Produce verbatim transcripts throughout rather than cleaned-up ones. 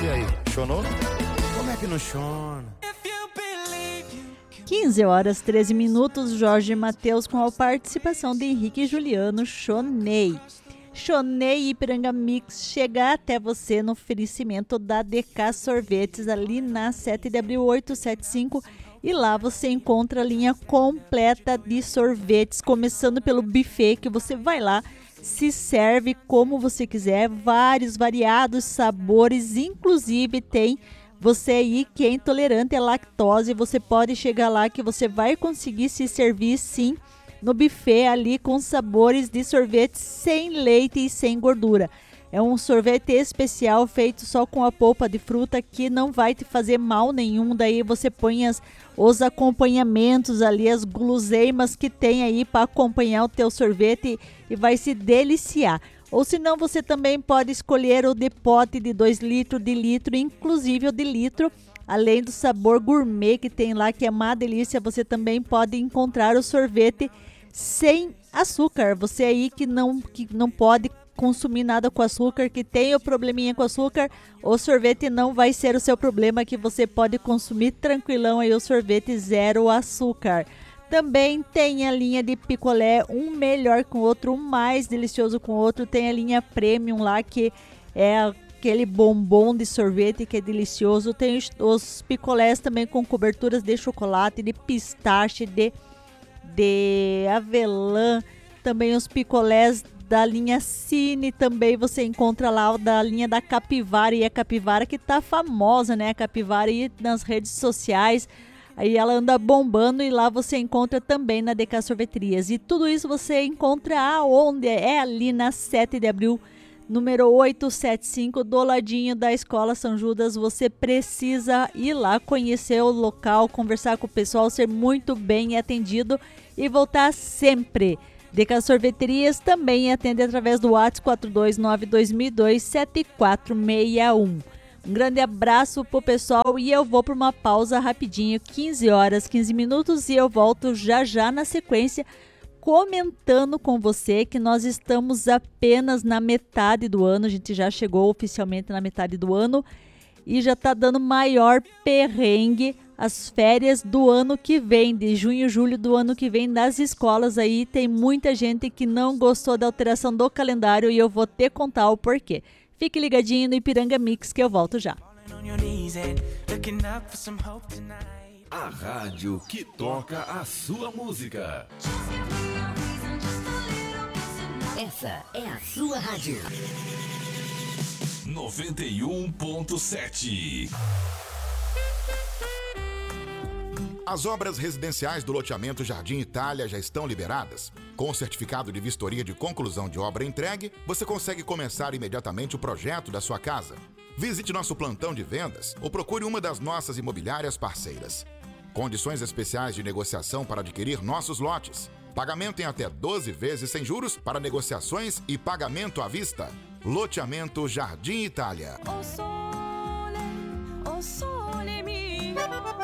E aí, chonou? Como é que não chona? quinze horas, treze minutos, Jorge Mateus com a participação de Henrique e Juliano, Chonei. Chonei Ipiranga Mix chega até você no oferecimento da D K Sorvetes, ali na sete de abril oitocentos e setenta e cinco. E lá você encontra a linha completa de sorvetes, começando pelo buffet, que você vai lá, se serve como você quiser, vários variados sabores, inclusive tem você aí que é intolerante à lactose, você pode chegar lá que você vai conseguir se servir sim no buffet ali com sabores de sorvete sem leite e sem gordura. É um sorvete especial feito só com a polpa de fruta que não vai te fazer mal nenhum. Daí você põe as, os acompanhamentos ali, as guloseimas que tem aí para acompanhar o teu sorvete e vai se deliciar. Ou senão você também pode escolher o de pote de dois litros, de litro, inclusive o de litro. Além do sabor gourmet que tem lá, que é uma delícia, você também pode encontrar o sorvete sem açúcar. Você aí que não, que não pode consumir nada com açúcar, que tem o probleminha com açúcar, o sorvete não vai ser o seu problema, que você pode consumir tranquilão aí o sorvete zero açúcar. Também tem a linha de picolé, um melhor com o outro, um mais delicioso com o outro. Tem a linha premium lá, que é aquele bombom de sorvete que é delicioso. Tem os, os picolés também com coberturas de chocolate, de pistache, de, de avelã. Também os picolés da linha Cine, também você encontra lá o da linha da Capivara, e a Capivara que tá famosa, né? A Capivara aí nas redes sociais, aí ela anda bombando, e lá você encontra também na D K Sorveterias. E tudo isso você encontra aonde? É ali na sete de abril, número oitocentos e setenta e cinco, do ladinho da Escola São Judas. Você precisa ir lá conhecer o local, conversar com o pessoal, ser muito bem atendido e voltar sempre. D K Sorveterias também atende através do WhatsApp quatro dois nove dois mil e dois sete quatro seis um. Um grande abraço pro pessoal e eu vou para uma pausa rapidinho, quinze horas, quinze minutos, e eu volto já já na sequência comentando com você que nós estamos apenas na metade do ano. A gente já chegou oficialmente na metade do ano e já tá dando maior perrengue as férias do ano que vem, de junho e julho do ano que vem, das escolas. Aí tem muita gente que não gostou da alteração do calendário e eu vou te contar o porquê. Fique ligadinho no Ipiranga Mix que eu volto já. A rádio que toca a sua música. Essa é a sua rádio. noventa e um ponto sete. As obras residenciais do loteamento Jardim Itália já estão liberadas. Com o certificado de vistoria de conclusão de obra entregue, você consegue começar imediatamente o projeto da sua casa. Visite nosso plantão de vendas ou procure uma das nossas imobiliárias parceiras. Condições especiais de negociação para adquirir nossos lotes. Pagamento em até doze vezes sem juros para negociações e pagamento à vista. Loteamento Jardim Itália. O sole, o sole mio.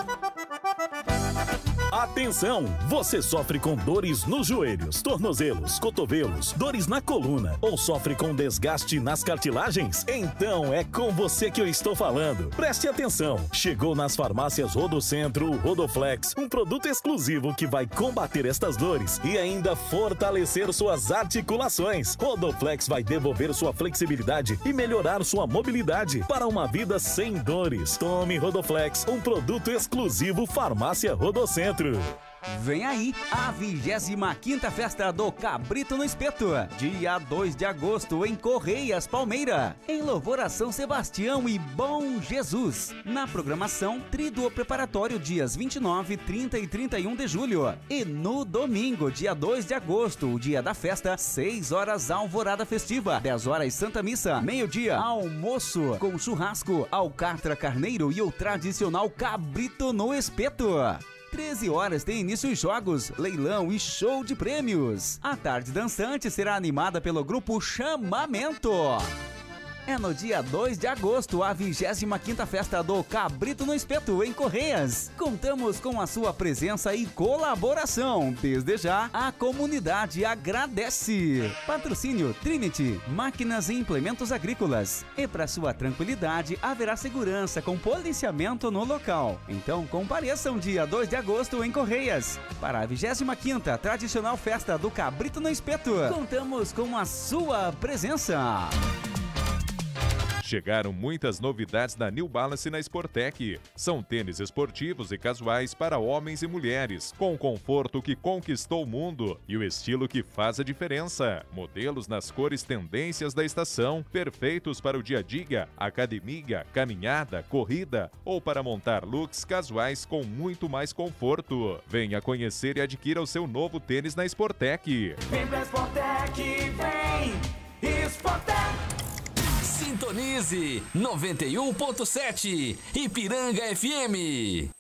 Atenção! Você sofre com dores nos joelhos, tornozelos, cotovelos, dores na coluna ou sofre com desgaste nas cartilagens? Então é com você que eu estou falando. Preste atenção! Chegou nas farmácias Rodocentro o Rodoflex, um produto exclusivo que vai combater estas dores e ainda fortalecer suas articulações. Rodoflex vai devolver sua flexibilidade e melhorar sua mobilidade para uma vida sem dores. Tome Rodoflex, um produto exclusivo Farmácia Rodocentro. Vem aí a vigésima quinta Festa do Cabrito no Espeto, dia dois de agosto em Correias, Palmeira, em louvor a São Sebastião e Bom Jesus. Na programação, Tríduo Preparatório dias vinte e nove, trinta e trinta e um de julho. E no domingo, dia dois de agosto, o dia da festa, seis horas alvorada festiva, dez horas Santa Missa, meio-dia almoço com churrasco, alcatra carneiro e o tradicional cabrito no espeto. treze horas tem início os jogos, leilão e show de prêmios. A tarde dançante será animada pelo grupo Chamamento. É no dia dois de agosto, a vigésima quinta Festa do Cabrito no Espeto, em Correias. Contamos com a sua presença e colaboração. Desde já, a comunidade agradece. Patrocínio Trinity, máquinas e implementos agrícolas. E para sua tranquilidade, haverá segurança com policiamento no local. Então, compareçam dia dois de agosto em Correias para a vigésima quinta tradicional Festa do Cabrito no Espeto. Contamos com a sua presença. Chegaram muitas novidades da New Balance na Sportec. São tênis esportivos e casuais para homens e mulheres, com o conforto que conquistou o mundo e o estilo que faz a diferença. Modelos nas cores tendências da estação, perfeitos para o dia a dia, academia, caminhada, corrida ou para montar looks casuais com muito mais conforto. Venha conhecer e adquira o seu novo tênis na Sportec. Vem pra Sportec, vem! Sportec! Sintonize noventa e um ponto sete Ipiranga F M.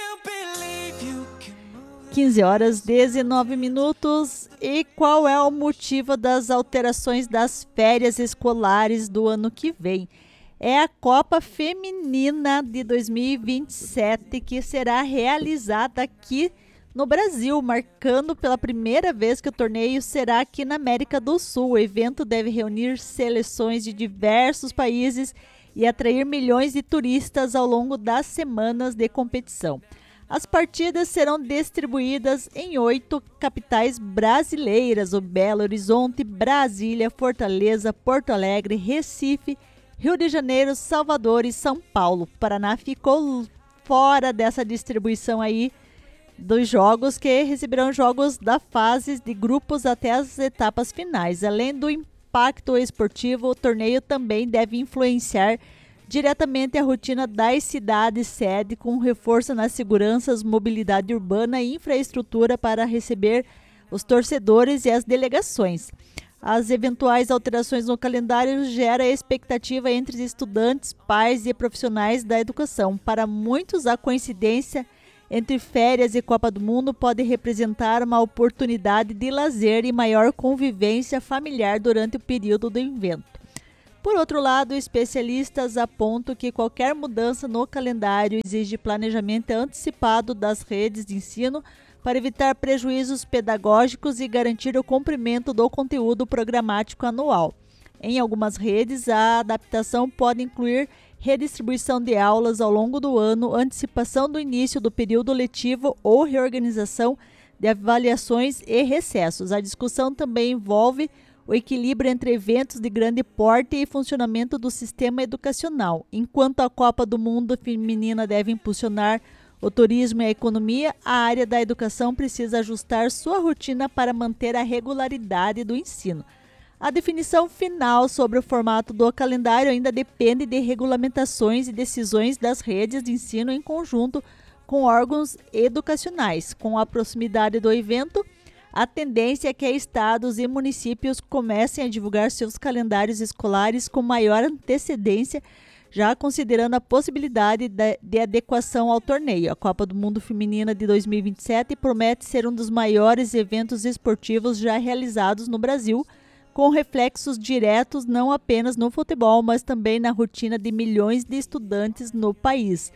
quinze horas e dezenove minutos. E qual é o motivo das alterações das férias escolares do ano que vem? É a Copa Feminina de dois mil e vinte e sete, que será realizada aqui no Brasil, marcando pela primeira vez que o torneio será aqui na América do Sul. O evento deve reunir seleções de diversos países e atrair milhões de turistas ao longo das semanas de competição. As partidas serão distribuídas em oito capitais brasileiras: o Belo Horizonte, Brasília, Fortaleza, Porto Alegre, Recife, Rio de Janeiro, Salvador e São Paulo. O Paraná ficou fora dessa distribuição aí dos jogos, que receberão jogos da fase de grupos até as etapas finais. Além do impacto esportivo, o torneio também deve influenciar diretamente a rotina das cidades sede, com reforço nas seguranças, mobilidade urbana e infraestrutura para receber os torcedores e as delegações. As eventuais alterações no calendário geram expectativa entre os estudantes, pais e profissionais da educação. Para muitos, a coincidência entre férias e Copa do Mundo pode representar uma oportunidade de lazer e maior convivência familiar durante o período do evento. Por outro lado, especialistas apontam que qualquer mudança no calendário exige planejamento antecipado das redes de ensino para evitar prejuízos pedagógicos e garantir o cumprimento do conteúdo programático anual. Em algumas redes, a adaptação pode incluir redistribuição de aulas ao longo do ano, antecipação do início do período letivo ou reorganização de avaliações e recessos. A discussão também envolve o equilíbrio entre eventos de grande porte e funcionamento do sistema educacional. Enquanto a Copa do Mundo Feminina deve impulsionar o turismo e a economia, a área da educação precisa ajustar sua rotina para manter a regularidade do ensino. A definição final sobre o formato do calendário ainda depende de regulamentações e decisões das redes de ensino em conjunto com órgãos educacionais. Com a proximidade do evento, a tendência é que estados e municípios comecem a divulgar seus calendários escolares com maior antecedência, já considerando a possibilidade de, de adequação ao torneio. A Copa do Mundo Feminina de dois mil e vinte e sete promete ser um dos maiores eventos esportivos já realizados no Brasil, com reflexos diretos não apenas no futebol, mas também na rotina de milhões de estudantes no país.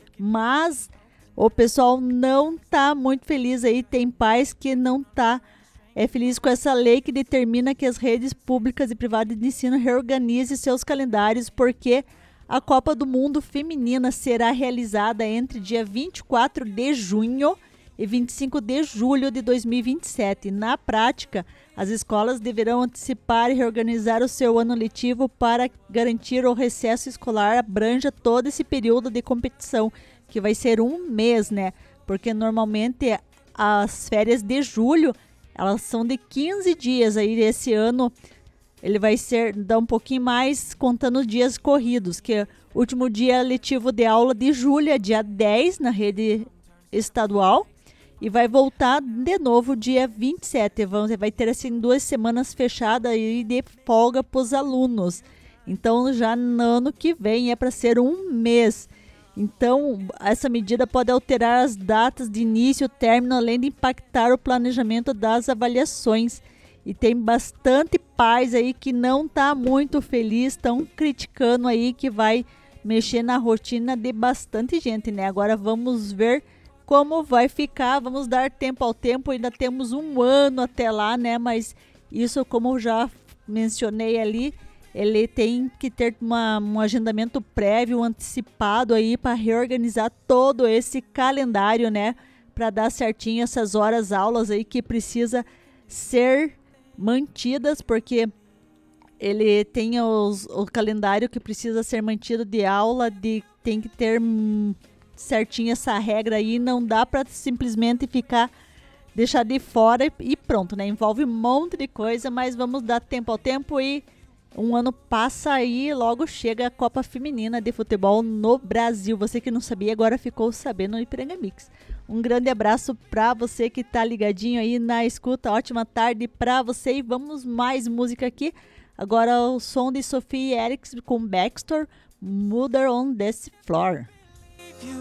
Mas o pessoal não está muito feliz aí, tem pais que não tá é feliz com essa lei que determina que as redes públicas e privadas de ensino reorganizem seus calendários, porque a Copa do Mundo Feminina será realizada entre dia vinte e quatro de junho e vinte e cinco de julho de dois mil e vinte e sete. Na prática, as escolas deverão antecipar e reorganizar o seu ano letivo para garantir o recesso escolar abranja todo esse período de competição, que vai ser um mês, né? Porque normalmente as férias de julho, elas são de quinze dias. Aí esse ano ele vai ser, dá um pouquinho mais contando dias corridos, que o último dia letivo de aula de julho é dia dez na rede estadual. E vai voltar de novo dia vinte e sete. Vamos, vai ter assim duas semanas fechadas aí de folga para os alunos. Então já no ano que vem é para ser um mês. Então essa medida pode alterar as datas de início e término, além de impactar o planejamento das avaliações. E tem bastante pais aí que não tá muito feliz, estão criticando aí que vai mexer na rotina de bastante gente, né? Agora vamos ver como vai ficar, vamos dar tempo ao tempo, ainda temos um ano até lá, né? Mas isso, como eu já mencionei ali, ele tem que ter uma, um agendamento prévio, antecipado aí para reorganizar todo esse calendário, né? Para dar certinho essas horas aulas aí que precisa ser mantidas, porque ele tem os, o calendário que precisa ser mantido de aula, de, tem que ter hum, certinho essa regra aí, não dá para simplesmente ficar, deixar de fora e, e pronto, né? Envolve um monte de coisa, mas vamos dar tempo ao tempo e um ano passa aí, logo chega a Copa Feminina de Futebol no Brasil. Você que não sabia, agora ficou sabendo no Ipiranga Mix. Um grande abraço para você que tá ligadinho aí na escuta. Ótima tarde para você e vamos mais música aqui. Agora o som de Sophie Eriks com Baxter, Mother on This Floor. If you